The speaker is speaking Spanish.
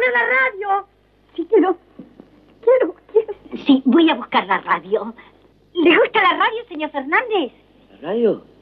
¡Abre la radio! Sí, quiero. Sí, voy a buscar la radio. ¿Le gusta la radio, señor Fernández? ¿La radio?